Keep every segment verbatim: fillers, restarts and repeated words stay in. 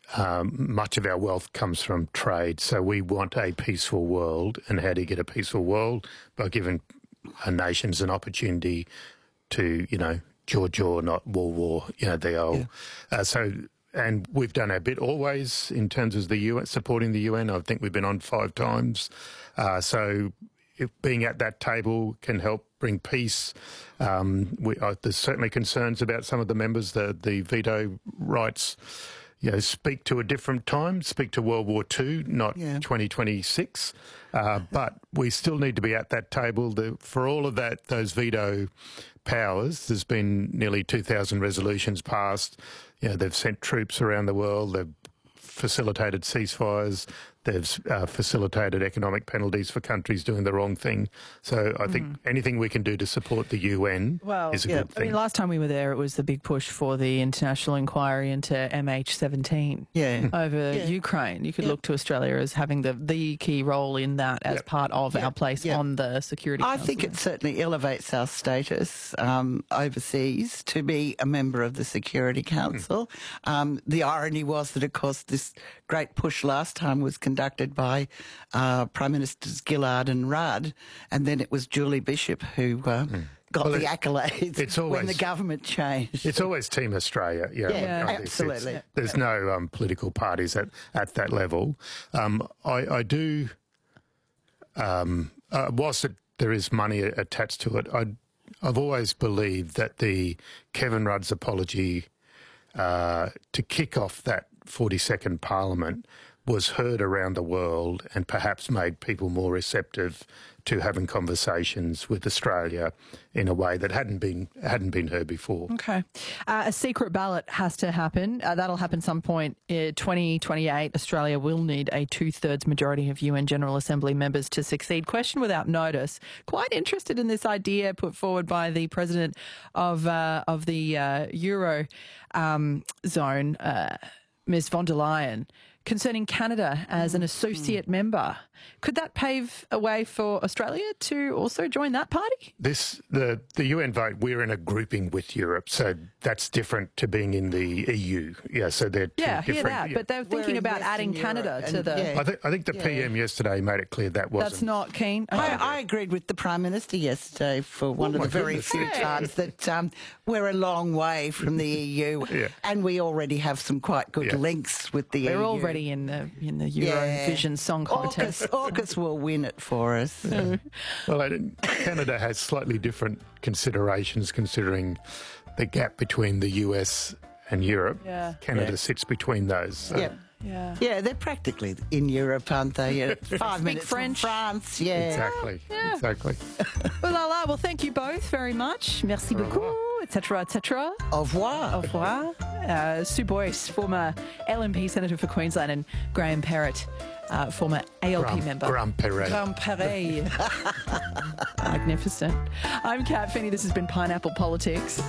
um, much of our wealth comes from trade. So we want a peaceful world. And how do you get a peaceful world? By giving our nations an opportunity to, you know, jaw jaw, not war war, you know, the old. Yeah. Uh, so, and we've done our bit always in terms of the U N, supporting the U N. I think we've been on five times. Uh, so if being at that table can help bring peace. Um, we, uh, there's certainly concerns about some of the members, the, the veto rights, you know, speak to a different time, speak to World War Two, not yeah. twenty twenty-six. Uh, but we still need to be at that table. The, for all of that, those veto powers, there's been nearly two thousand resolutions passed. You know, they've sent troops around the world. They've facilitated ceasefires. They've uh, facilitated economic penalties for countries doing the wrong thing. So I think mm. anything we can do to support the U N well, is a yeah. good thing. I mean, last time we were there, it was the big push for the international inquiry into M H seventeen yeah. over yeah. Ukraine. You could yeah. look to Australia as having the, the key role in that as yep. part of yep. our place yep. on the Security I Council. think it certainly elevates our status um, overseas to be a member of the Security Council. Mm. Um, the irony was that, of course, this great push last time was conducted by Uh, Prime Ministers Gillard and Rudd, and then it was Julie Bishop who uh, mm. got well, the it, accolades it's always, when the government changed. It's always Team Australia. You know, yeah, yeah absolutely. It's, there's no um, political parties at, at that level. Um, I, I do, um, uh, whilst it, there is money attached to it, I, I've always believed that the Kevin Rudd's apology uh, to kick off that forty-second Parliament was heard around the world and perhaps made people more receptive to having conversations with Australia in a way that hadn't been hadn't been heard before. Okay. Uh, a secret ballot has to happen. Uh, that'll happen some point in twenty twenty-eight. Australia will need a two-thirds majority of U N General Assembly members to succeed. Question without notice. Quite interested in this idea put forward by the president of, uh, of the uh, Euro um, zone, uh, Miz von der Leyen, concerning Canada as an associate mm. member. Could that pave a way for Australia to also join that party? This the the U N vote, we're in a grouping with Europe, so that's different to being in the E U. Yeah, so they're two yeah, different. hear that, yeah. but they're thinking we're about adding Canada to the... Yeah. I think I think the yeah. P M yesterday made it clear that wasn't... That's not keen? Okay. I, I agreed with the Prime Minister yesterday for one oh of the very goodness. few hey. times that um, we're a long way from the E U yeah. and we already have some quite good yeah. links with the we're E U. We're already in the in the Eurovision yeah. Song Contest. AUKUS, AUKUS will win it for us. Yeah. Well, I didn't, Canada has slightly different considerations considering the gap between the U S and Europe. Yeah. Canada yeah. sits between those. So. Yeah. Yeah. Yeah, they're practically in Europe, aren't they? Yeah, five Speak minutes French. from France, yeah. Exactly, yeah. exactly. Well, la, la. Well, thank you both very much. Merci beaucoup, et cetera, et cetera. Au revoir. Au revoir. Uh, Sue Boyce, former L N P Senator for Queensland, and Graham Perrett, uh, former A L P Graham, member. Graham Perret. Graham Perret. Magnificent. I'm Kat Finney. This has been Pineapple Politics.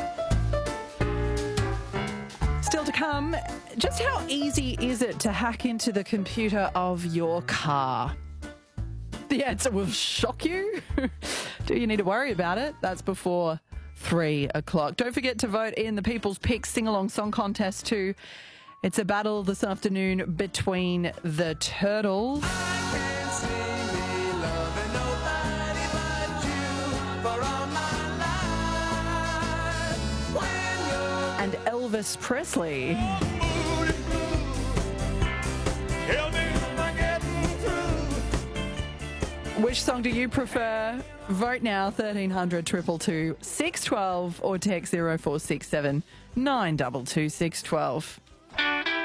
Still to come, just how easy is it to hack into the computer of your car? The answer will shock you. Do you need to worry about it? That's before three o'clock. Don't forget to vote in the People's Pick Sing-Along Song Contest too. It's a battle this afternoon between the Turtles and Elvis Presley. Which song do you prefer? Vote now, thirteen hundred, two two two, six one two, or text zero four six seven, nine two two, six one two.